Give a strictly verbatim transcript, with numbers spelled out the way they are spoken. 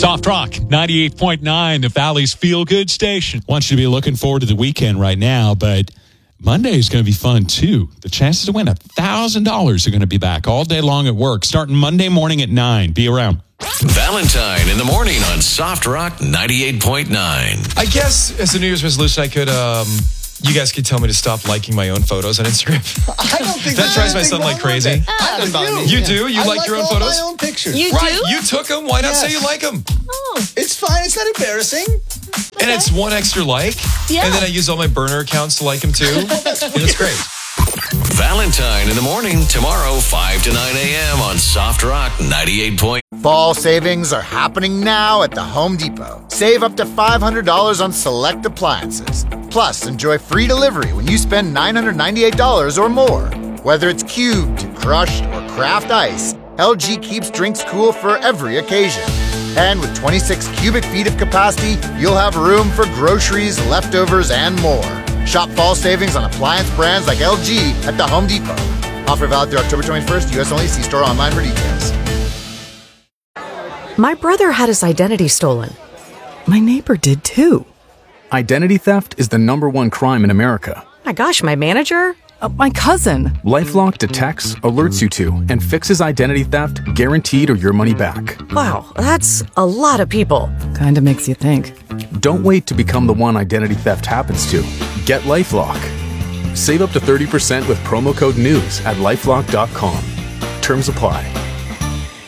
Soft Rock, ninety-eight point nine, the Valley's feel-good station. Want you to be looking forward to the weekend right now, but Monday is going to be fun, too. The chances to win one thousand dollars are going to be back all day long at work, starting Monday morning at nine. Be around. Valentine in the morning on Soft Rock ninety-eight point nine. I guess as a New Year's resolution, I could, um, you guys could tell me to stop liking my own photos on Instagram. I don't think that drives my son like crazy. That doesn't bother me. You do? You I like, like your own all photos? my own pictures. You right. do? You took them. Why not Yes. say you like them? Oh, It's fine. It's not embarrassing. And it's one extra like. Yeah. And then I use all my burner accounts to like them too. And it's great. Valentine in the morning tomorrow, five to nine a.m. on Soft Rock ninety-eight point nine. Fall savings are happening now at the Home Depot. Save up to five hundred dollars on select appliances. Plus, enjoy free delivery when you spend nine hundred ninety-eight dollars or more. Whether it's cubed, crushed, or craft ice, L G keeps drinks cool for every occasion. And with twenty-six cubic feet of capacity, you'll have room for groceries, leftovers, and more. Shop fall savings on appliance brands like L G at the Home Depot. Offer valid through October twenty-first, U S only. See store online for details. My brother had his identity stolen. My neighbor did too. Identity theft is the number one crime in America. My gosh, my manager? Uh, my cousin. LifeLock detects, alerts you to, and fixes identity theft guaranteed or your money back. Wow, that's a lot of people. Kinda makes you think. Don't wait to become the one identity theft happens to. Get LifeLock. Save up to thirty percent with promo code NEWS at lifelock dot com. Terms apply.